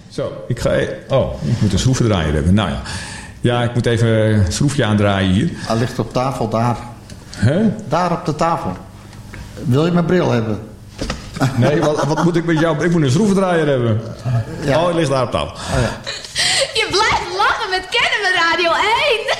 Zo, ik moet een schroevendraaier hebben. Nou ja. Ja, ik moet even een schroefje aandraaien hier. Hij ligt op tafel daar. Huh? Daar op de tafel. Wil je mijn bril hebben? Nee, wat moet ik met jou? Ik moet een schroevendraaier hebben. Ja. Oh, het ligt daar op tafel. Oh, ja. Je blijft lachen met Kennemer Radio 1.